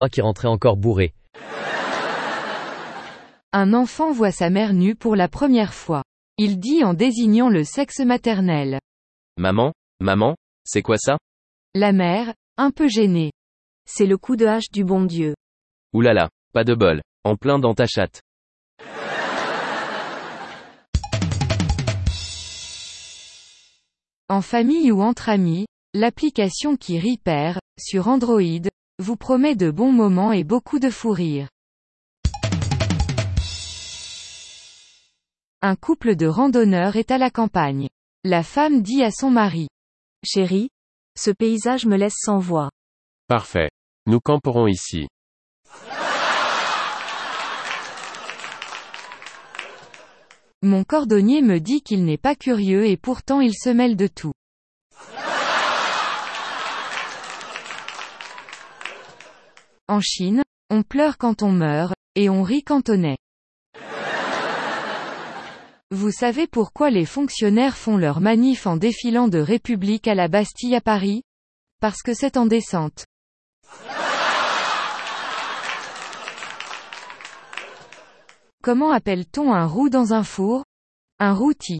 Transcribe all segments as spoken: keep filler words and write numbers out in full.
qui rentrait encore bourré. Un enfant voit sa mère nue pour la première fois. Il dit en désignant le sexe maternel. Maman, maman, c'est quoi ça? La mère, un peu gênée. C'est le coup de hache du bon Dieu. Oulala, pas de bol, en plein dans ta chatte. En famille ou entre amis, l'application qui rit perd, sur Android, vous promet de bons moments et beaucoup de fou rire. Un couple de randonneurs est à la campagne. La femme dit à son mari. Chérie, ce paysage me laisse sans voix. Parfait. Nous camperons ici. Mon cordonnier me dit qu'il n'est pas curieux et pourtant il se mêle de tout. En Chine, on pleure quand on meurt, et on rit quand on est. Vous savez pourquoi les fonctionnaires font leur manif en défilant de République à la Bastille à Paris? Parce que c'est en descente. Comment appelle-t-on un roux dans un four? Un rôti.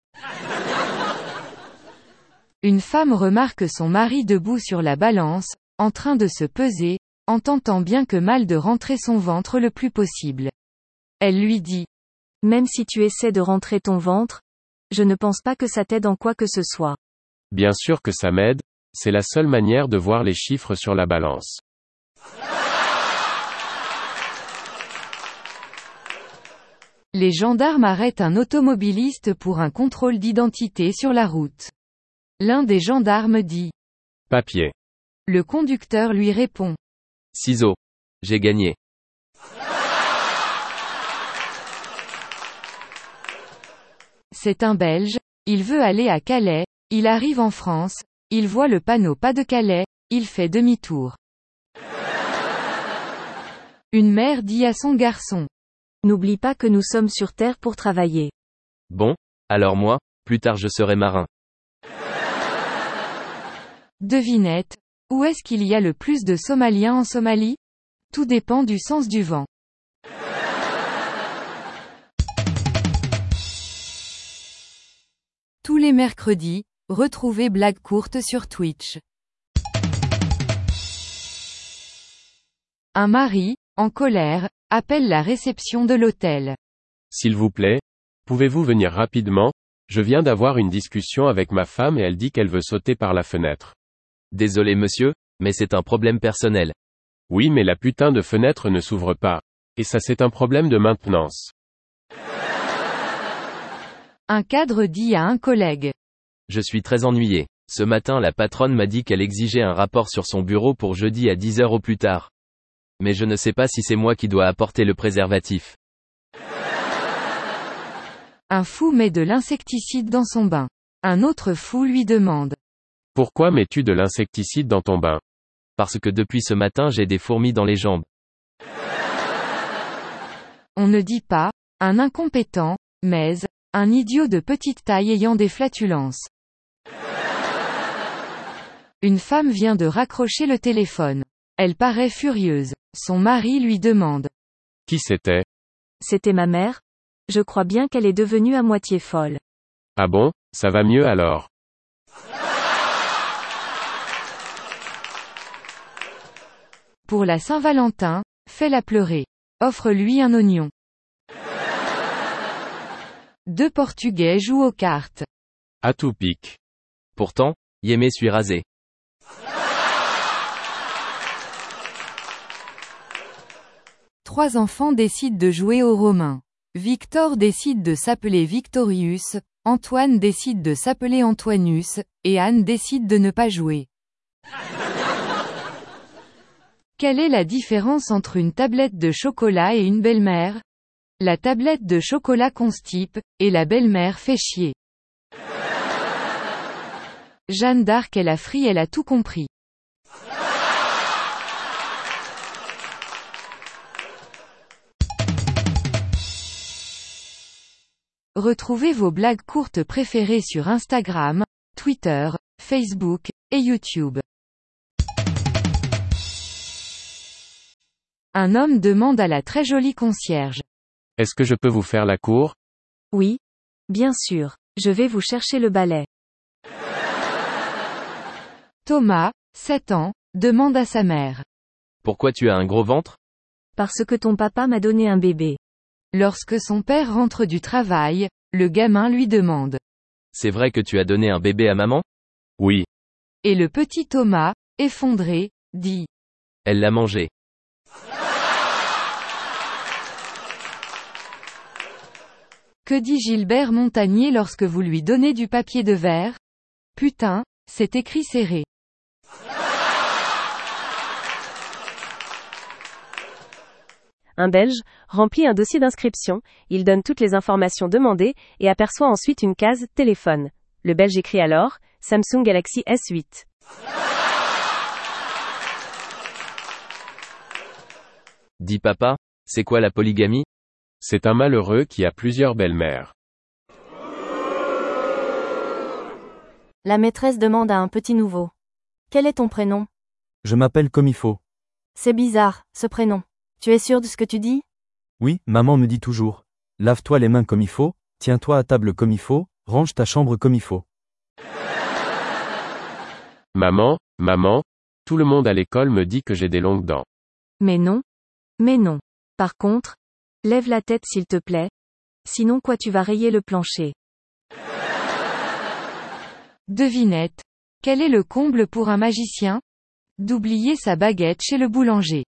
Une femme remarque son mari debout sur la balance, en train de se peser, en tentant bien que mal de rentrer son ventre le plus possible. Elle lui dit. Même si tu essaies de rentrer ton ventre, je ne pense pas que ça t'aide en quoi que ce soit. Bien sûr que ça m'aide, c'est la seule manière de voir les chiffres sur la balance. Les gendarmes arrêtent un automobiliste pour un contrôle d'identité sur la route. L'un des gendarmes dit. Papier. Le conducteur lui répond. Ciseaux. J'ai gagné. C'est un Belge, il veut aller à Calais, il arrive en France, il voit le panneau pas de Calais, il fait demi-tour. Une mère dit à son garçon. N'oublie pas que nous sommes sur Terre pour travailler. Bon, alors moi, plus tard je serai marin. Devinette, où est-ce qu'il y a le plus de Somaliens en Somalie? Tout dépend du sens du vent. Tous les mercredis, retrouvez Blague courte sur Twitch. Un mari, en colère, appelle la réception de l'hôtel. S'il vous plaît, pouvez-vous venir rapidement? Je viens d'avoir une discussion avec ma femme et elle dit qu'elle veut sauter par la fenêtre. Désolé monsieur, mais c'est un problème personnel. Oui, mais la putain de fenêtre ne s'ouvre pas. Et ça c'est un problème de maintenance. Un cadre dit à un collègue. Je suis très ennuyé. Ce matin la patronne m'a dit qu'elle exigeait un rapport sur son bureau pour jeudi à dix heures au plus tard. Mais je ne sais pas si c'est moi qui dois apporter le préservatif. Un fou met de l'insecticide dans son bain. Un autre fou lui demande. Pourquoi mets-tu de l'insecticide dans ton bain? Parce que depuis ce matin j'ai des fourmis dans les jambes. On ne dit pas, un incompétent, mais, un idiot de petite taille ayant des flatulences. Une femme vient de raccrocher le téléphone. Elle paraît furieuse. Son mari lui demande. Qui c'était? C'était ma mère. Je crois bien qu'elle est devenue à moitié folle. Ah bon, ça va mieux alors. Pour la Saint-Valentin, fais-la pleurer. Offre-lui un oignon. Deux Portugais jouent aux cartes. À tout pique. Pourtant, Yémé suis rasé. Trois enfants décident de jouer aux Romains. Victor décide de s'appeler Victorius, Antoine décide de s'appeler Antoinus, et Anne décide de ne pas jouer. Quelle est la différence entre une tablette de chocolat et une belle-mère? La tablette de chocolat constipe, et la belle-mère fait chier. Jeanne d'Arc elle a fri elle a tout compris. Retrouvez vos blagues courtes préférées sur Instagram, Twitter, Facebook, et YouTube. Un homme demande à la très jolie concierge. Est-ce que je peux vous faire la cour? Oui. Bien sûr. Je vais vous chercher le balai. Thomas, sept ans, demande à sa mère. Pourquoi tu as un gros ventre? Parce que ton papa m'a donné un bébé. Lorsque son père rentre du travail, le gamin lui demande. C'est vrai que tu as donné un bébé à maman? Oui. Et le petit Thomas, effondré, dit. Elle l'a mangé. Que dit Gilbert Montagnier lorsque vous lui donnez du papier de verre? Putain, c'est écrit serré. Un Belge remplit un dossier d'inscription, il donne toutes les informations demandées, et aperçoit ensuite une case « Téléphone ». Le Belge écrit alors « Samsung Galaxy S huit ». Dis papa, c'est quoi la polygamie? C'est un malheureux qui a plusieurs belles-mères. La maîtresse demande à un petit nouveau. Quel est ton prénom? Je m'appelle comme il faut. C'est bizarre, ce prénom. Tu es sûr de ce que tu dis? Oui, maman me dit toujours. Lave-toi les mains comme il faut, tiens-toi à table comme il faut, range ta chambre comme il faut. Maman, maman, tout le monde à l'école me dit que j'ai des longues dents. Mais non. Mais non. Par contre, lève la tête s'il te plaît. Sinon quoi tu vas rayer le plancher. Devinette. Quel est le comble pour un magicien? D'oublier sa baguette chez le boulanger.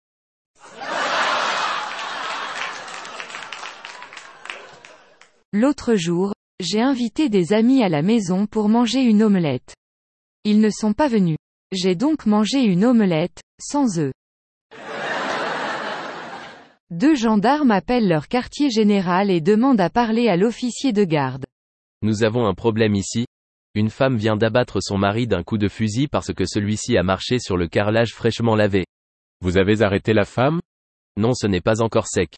L'autre jour, j'ai invité des amis à la maison pour manger une omelette. Ils ne sont pas venus. J'ai donc mangé une omelette, sans eux. Deux gendarmes appellent leur quartier général et demandent à parler à l'officier de garde. Nous avons un problème ici. Une femme vient d'abattre son mari d'un coup de fusil parce que celui-ci a marché sur le carrelage fraîchement lavé. Vous avez arrêté la femme? Non, ce n'est pas encore sec.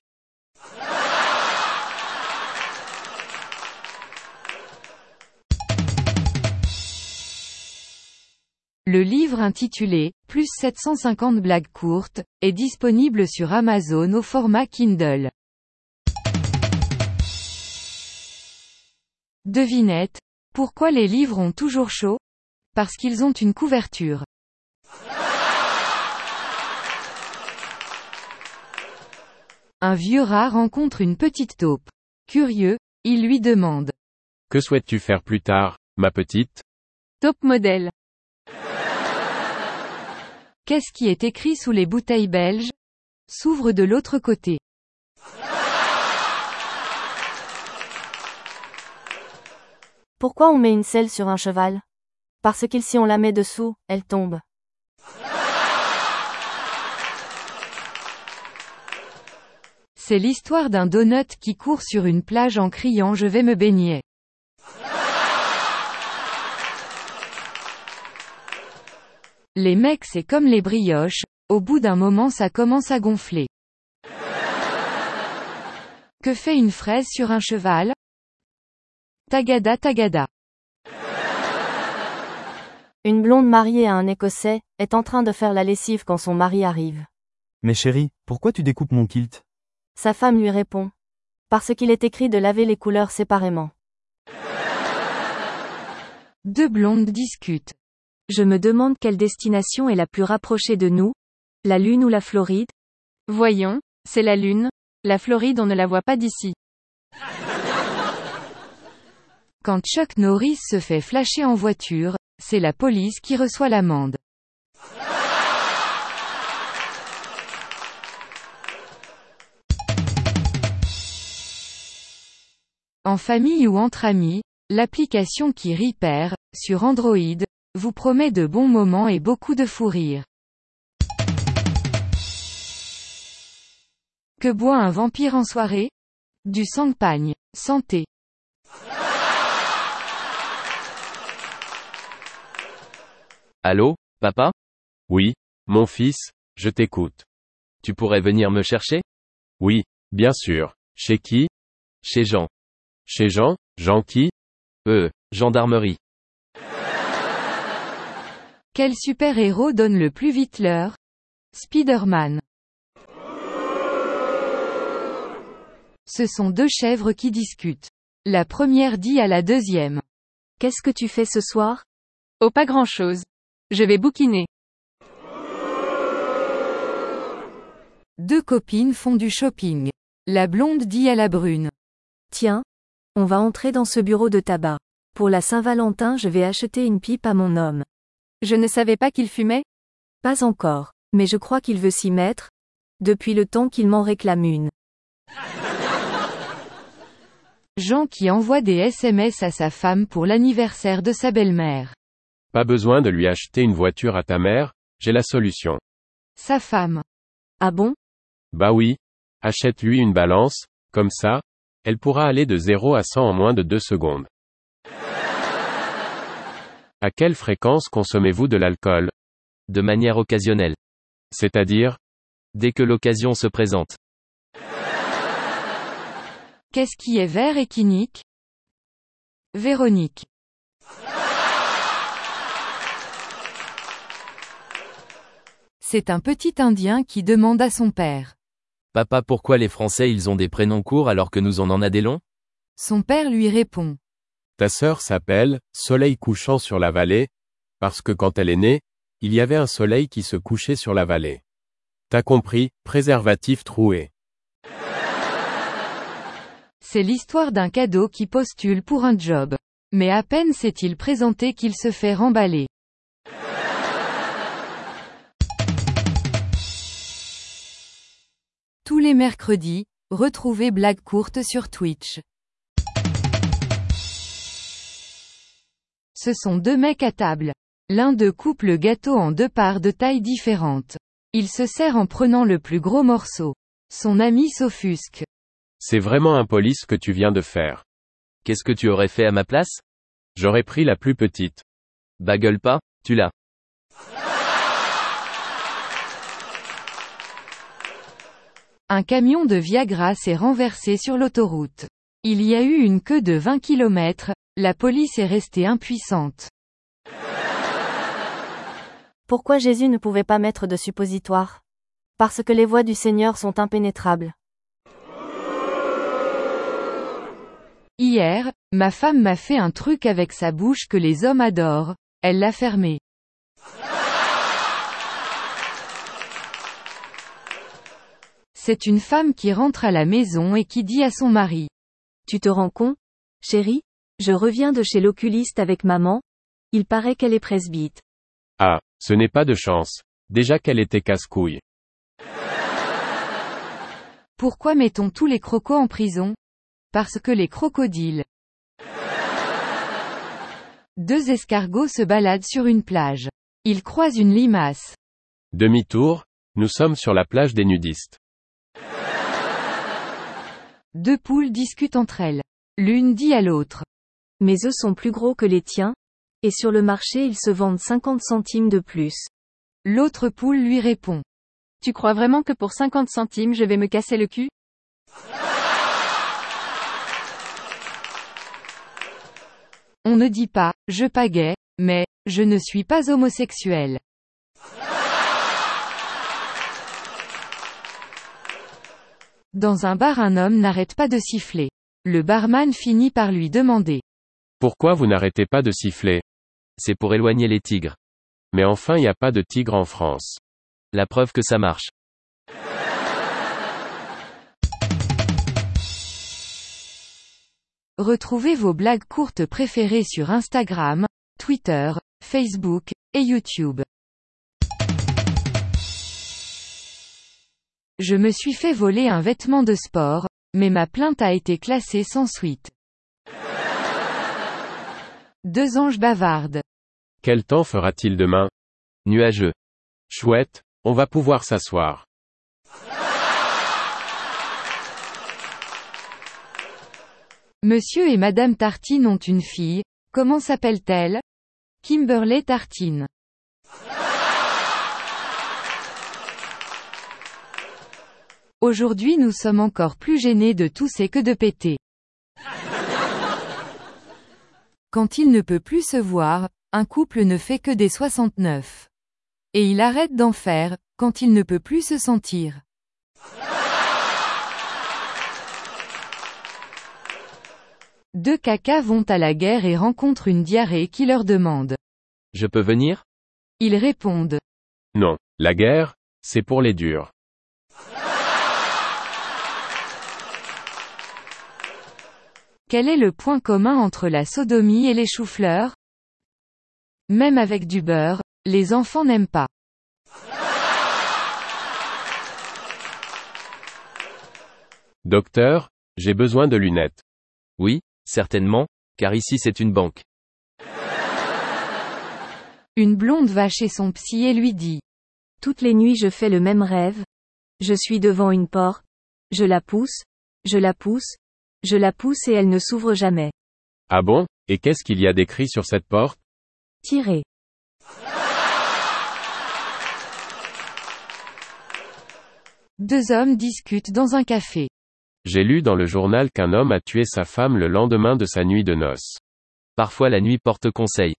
Le livre intitulé « Plus sept cent cinquante blagues courtes » est disponible sur Amazon au format Kindle. Devinette. Pourquoi les livres ont toujours chaud? Parce qu'ils ont une couverture. Un vieux rat rencontre une petite taupe. Curieux, il lui demande. Que souhaites-tu faire plus tard, ma petite? Top modèle. Qu'est-ce qui est écrit sous les bouteilles belges? S'ouvre de l'autre côté. Pourquoi on met une selle sur un cheval? Parce que si on la met dessous, elle tombe. C'est l'histoire d'un donut qui court sur une plage en criant « Je vais me baigner ». Les mecs c'est comme les brioches, au bout d'un moment ça commence à gonfler. Que fait une fraise sur un cheval? Tagada tagada. Une blonde mariée à un Écossais, est en train de faire la lessive quand son mari arrive. Mais chérie, pourquoi tu découpes mon kilt? Sa femme lui répond. Parce qu'il est écrit de laver les couleurs séparément. Deux blondes discutent. Je me demande quelle destination est la plus rapprochée de nous? La Lune ou la Floride? Voyons, c'est la Lune. La Floride on ne la voit pas d'ici. Quand Chuck Norris se fait flasher en voiture, c'est la police qui reçoit l'amende. En famille ou entre amis, l'application qui Repair, sur Android, vous promet de bons moments et beaucoup de fou rire. Que boit un vampire en soirée? Du champagne. Santé. Allô, papa? Oui, mon fils, je t'écoute. Tu pourrais venir me chercher? Oui, bien sûr. Chez qui? Chez Jean. Chez Jean? Jean qui? Euh, gendarmerie. Quel super-héros donne le plus vite l'heure? Spider-Man. Ce sont deux chèvres qui discutent. La première dit à la deuxième. Qu'est-ce que tu fais ce soir? Oh, pas grand-chose. Je vais bouquiner. Deux copines font du shopping. La blonde dit à la brune. Tiens, on va entrer dans ce bureau de tabac. Pour la Saint-Valentin, je vais acheter une pipe à mon homme. Je ne savais pas qu'il fumait? Pas encore, mais je crois qu'il veut s'y mettre, depuis le temps qu'il m'en réclame une. Jean qui envoie des S M S à sa femme pour l'anniversaire de sa belle-mère. Pas besoin de lui acheter une voiture à ta mère, j'ai la solution. Sa femme. Ah bon? Bah oui. Achète-lui une balance, comme ça, elle pourra aller de zéro à cent en moins de deux secondes. À quelle fréquence consommez-vous de l'alcool? De manière occasionnelle. C'est-à-dire? Dès que l'occasion se présente. Qu'est-ce qui est vert et qui nique? Véronique. C'est un petit Indien qui demande à son père. Papa, pourquoi les Français ils ont des prénoms courts alors que nous on en a des longs? Son père lui répond. Ta sœur s'appelle Soleil couchant sur la vallée, parce que quand elle est née, il y avait un soleil qui se couchait sur la vallée. T'as compris, préservatif troué. C'est l'histoire d'un cadeau qui postule pour un job. Mais à peine s'est-il présenté qu'il se fait remballer. Tous les mercredis, retrouvez Blague courte sur Twitch. Ce sont deux mecs à table. L'un d'eux coupe le gâteau en deux parts de taille différentes. Il se sert en prenant le plus gros morceau. Son ami s'offusque. C'est vraiment impoli ce que tu viens de faire. Qu'est-ce que tu aurais fait à ma place? J'aurais pris la plus petite. Bah gueule pas, tu l'as. Un camion de Viagra s'est renversé sur l'autoroute. Il y a eu une queue de vingt kilomètres, la police est restée impuissante. Pourquoi Jésus ne pouvait pas mettre de suppositoire? Parce que les voies du Seigneur sont impénétrables. Hier, ma femme m'a fait un truc avec sa bouche que les hommes adorent, elle l'a fermé. C'est une femme qui rentre à la maison et qui dit à son mari. Tu te rends compte, chérie? Je reviens de chez l'oculiste avec maman. Il paraît qu'elle est presbyte. Ah, ce n'est pas de chance. Déjà qu'elle était casse-couille. Pourquoi mettons tous les crocos en prison? Parce que les crocodiles. Deux escargots se baladent sur une plage. Ils croisent une limace. Demi-tour, nous sommes sur la plage des nudistes. Deux poules discutent entre elles. L'une dit à l'autre. Mes œufs sont plus gros que les tiens, et sur le marché ils se vendent cinquante centimes de plus. L'autre poule lui répond. Tu crois vraiment que pour cinquante centimes je vais me casser le cul? On ne dit pas, je pagaie, mais, je ne suis pas homosexuel. Dans un bar, un homme n'arrête pas de siffler. Le barman finit par lui demander. Pourquoi vous n'arrêtez pas de siffler? C'est pour éloigner les tigres. Mais enfin il n'y a pas de tigre en France. La preuve que ça marche. Retrouvez vos blagues courtes préférées sur Instagram, Twitter, Facebook, et YouTube. Je me suis fait voler un vêtement de sport, mais ma plainte a été classée sans suite. Deux anges bavardent. Quel temps fera-t-il demain? Nuageux. Chouette, on va pouvoir s'asseoir. Monsieur et Madame Tartine ont une fille, comment s'appelle-t-elle? Kimberley Tartine. Aujourd'hui nous sommes encore plus gênés de tousser que de péter. Quand il ne peut plus se voir, un couple ne fait que des soixante-neuf. Et il arrête d'en faire, quand il ne peut plus se sentir. Deux cacas vont à la guerre et rencontrent une diarrhée qui leur demande. Je peux venir? Ils répondent. Non, la guerre, c'est pour les durs. Quel est le point commun entre la sodomie et les choux-fleurs? Même avec du beurre, les enfants n'aiment pas. Docteur, j'ai besoin de lunettes. Oui, certainement, car ici c'est une banque. Une blonde va chez son psy et lui dit. Toutes les nuits je fais le même rêve. Je suis devant une porte. Je la pousse. Je la pousse. Je la pousse et elle ne s'ouvre jamais. Ah bon? Et qu'est-ce qu'il y a d'écrit sur cette porte? Tirez. Deux hommes discutent dans un café. J'ai lu dans le journal qu'un homme a tué sa femme le lendemain de sa nuit de noces. Parfois la nuit porte conseil.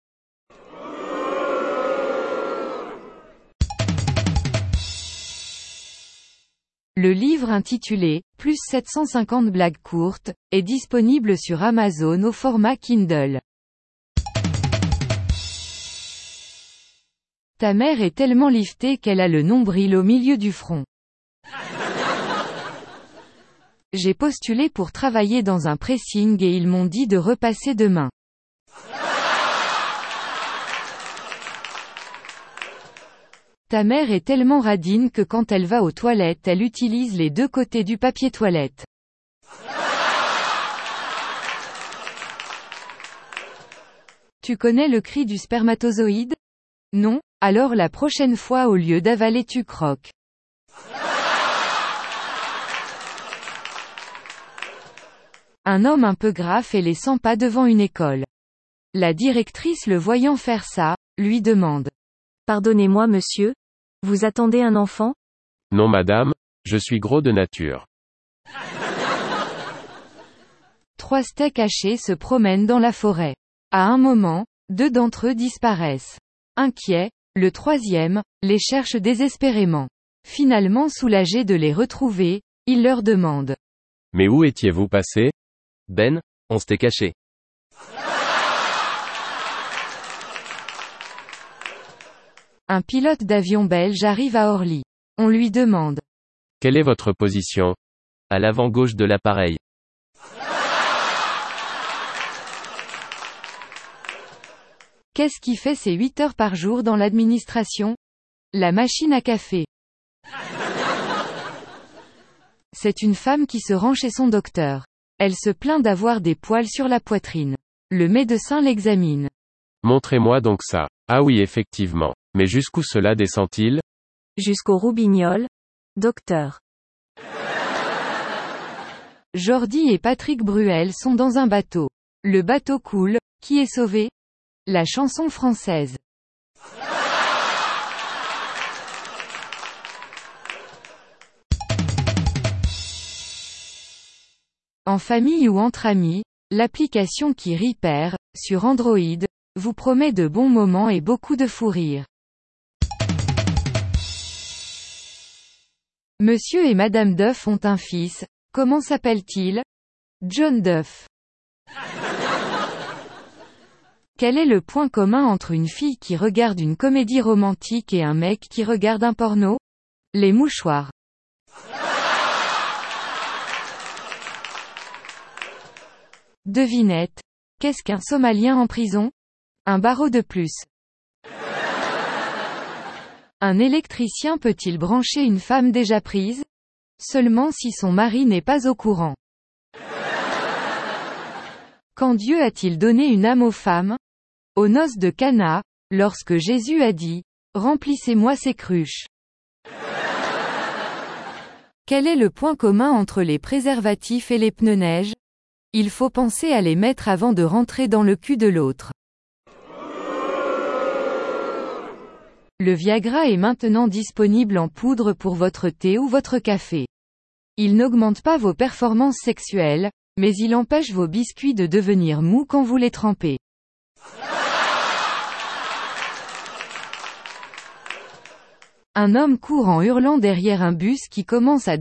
Le livre intitulé « Plus sept cent cinquante blagues courtes » est disponible sur Amazon au format Kindle. Ta mère est tellement liftée qu'elle a le nombril au milieu du front. J'ai postulé pour travailler dans un pressing et ils m'ont dit de repasser demain. Ta mère est tellement radine que quand elle va aux toilettes elle utilise les deux côtés du papier toilette. Tu connais le cri du spermatozoïde? Non? Alors la prochaine fois au lieu d'avaler tu croques. Un homme un peu gras fait les cent pas devant une école. La directrice le voyant faire ça, lui demande. Pardonnez-moi monsieur? Vous attendez un enfant? Non madame, je suis gros de nature. Trois steaks hachés se promènent dans la forêt. À un moment, deux d'entre eux disparaissent. Inquiet, le troisième, les cherche désespérément. Finalement soulagé de les retrouver, il leur demande. Mais où étiez-vous passé? Ben, on s'était caché. Un pilote d'avion belge arrive à Orly. On lui demande. Quelle est votre position? À l'avant gauche de l'appareil. Qu'est-ce qui fait ses huit heures par jour dans l'administration? La machine à café. C'est une femme qui se rend chez son docteur. Elle se plaint d'avoir des poils sur la poitrine. Le médecin l'examine. Montrez-moi donc ça. Ah oui effectivement. Mais jusqu'où cela descend-il? Jusqu'au roubignoles. Docteur. Jordi et Patrick Bruel sont dans un bateau. Le bateau coule, qui est sauvé? La chanson française. En famille ou entre amis, l'application qui rit perd, sur Android, vous promet de bons moments et beaucoup de fou rire. Monsieur et Madame Duff ont un fils, comment s'appelle-t-il? John Duff. Quel est le point commun entre une fille qui regarde une comédie romantique et un mec qui regarde un porno? Les mouchoirs. Devinette. Qu'est-ce qu'un Somalien en prison? Un barreau de plus. Un électricien peut-il brancher une femme déjà prise? Seulement si son mari n'est pas au courant. Quand Dieu a-t-il donné une âme aux femmes? Aux noces de Cana, lorsque Jésus a dit, « Remplissez-moi ces cruches ». Quel est le point commun entre les préservatifs et les pneus neige? Il faut penser à les mettre avant de rentrer dans le cul de l'autre. Le Viagra est maintenant disponible en poudre pour votre thé ou votre café. Il n'augmente pas vos performances sexuelles, mais il empêche vos biscuits de devenir mous quand vous les trempez. Un homme court en hurlant derrière un bus qui commence à